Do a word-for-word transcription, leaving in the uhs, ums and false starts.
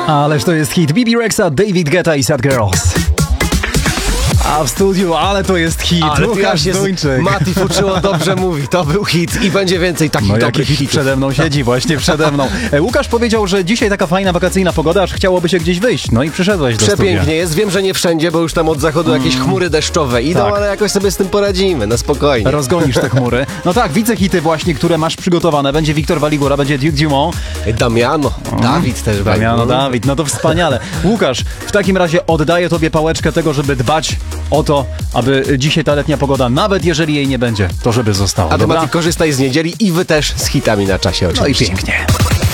Ależ to jest hit. Bibi Rexa, David Guetta i Sad Girls. A w studiu, ale to jest hit. Ale Łukasz jest, Duńczyk. Mati Fuczyło dobrze mówi, to był hit i będzie więcej takich No jaki dobrych hit hitów. przede mną siedzi, właśnie przede mną. E, Łukasz powiedział, że dzisiaj taka fajna wakacyjna pogoda, aż chciałoby się gdzieś wyjść. No i przyszedłeś do studia. Przepięknie jest, wiem, że nie wszędzie, bo już tam od zachodu jakieś chmury deszczowe idą, Tak. ale jakoś sobie z tym poradzimy, na spokojnie. Rozgonisz te chmury. No tak, widzę hity właśnie, które masz przygotowane. Będzie Wiktor Waligura, będzie Duke Dumont. Damiano, Dawid też będzie. Damiano, Dawid, no to wspaniale. Łukasz, w takim razie oddaję tobie pałeczkę tego, żeby dbać o to, aby dzisiaj ta letnia pogoda, nawet jeżeli jej nie będzie, to żeby została. A ty, Dobra? Mati, korzystaj z niedzieli i wy też z hitami na czasie No i oczywiście. pięknie.